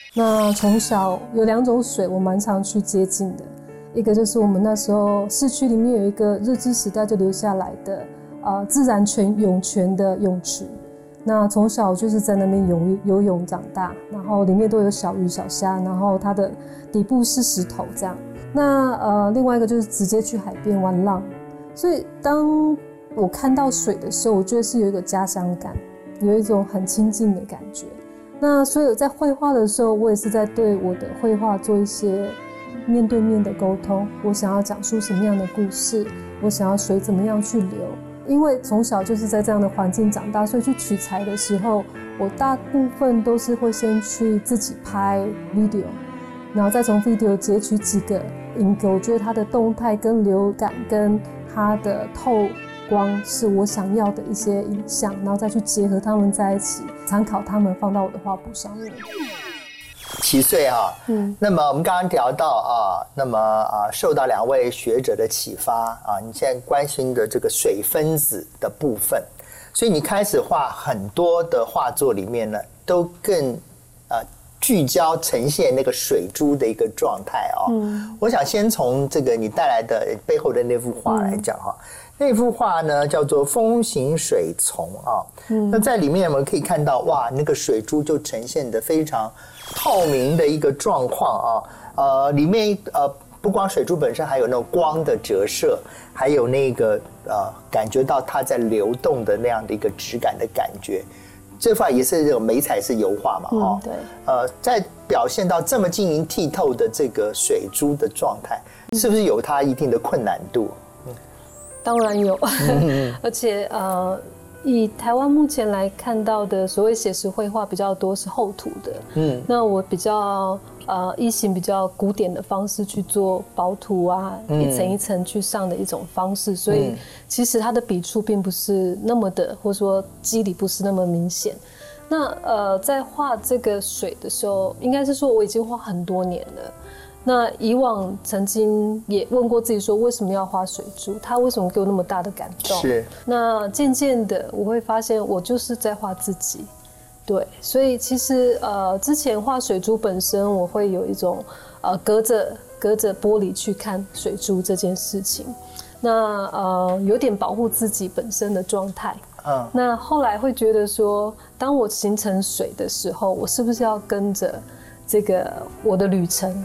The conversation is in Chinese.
那从小有2种水我蛮常去接近的，一个就是我们那时候市区里面有一个日治时代就留下来的自然涌泉的泳池。那从小就是在那边游泳长大，然后里面都有小鱼小虾，然后它的底部是石头这样。那另外一个就是直接去海边玩浪，所以当我看到水的时候，我觉得是有一个家乡感，有一种很亲近的感觉。那所以在绘画的时候，我也是在对我的绘画做一些面对面的沟通，我想要讲述什么样的故事，我想要水怎么样去流。因为从小就是在这样的环境长大，所以去取材的时候，我大部分都是会先去自己拍 video， 然后再从 video 截取几个影格，我觉得它的动态跟流感跟它的透光是我想要的一些影像，然后再去结合它们在一起，参考它们放到我的画布上面。 7岁啊，那么我们刚刚聊到那么受到2位学者的启发你现在关心的这个水分子的部分，所以你开始画很多的画作里面呢，都更聚焦呈现那个水珠的一个状态我想先从这个你带来的背后的那幅画来讲那幅画呢叫做风行水从那在里面我们可以看到哇，那个水珠就呈现的非常透明的一个状况里面不光水珠本身，还有那种光的折射，还有那个感觉到它在流动的那样的一个质感的感觉。这幅画也是这种美彩是油画嘛对。 在表现到这么晶莹剔透的这个水珠的状态，是不是有它一定的困难度？ 当然有，而且以台湾目前来看到的所谓写实绘画比较多是厚涂的，那我比较依循比较古典的方式去做薄涂一层一层去上的一种方式，所以其实它的笔触并不是那么的，或者说肌理不是那么明显。那在画这个水的时候，应该是说我已经画很多年了。那以往曾经也问过自己说，为什么要画水珠？它为什么给我那么大的感动？ 是。那渐渐的，我会发现我就是在画自己。对，所以其实之前画水珠本身，我会有一种隔着玻璃去看水珠这件事情。那有点保护自己本身的状态。那后来会觉得说，当我形成水的时候，我是不是要跟着这个我的旅程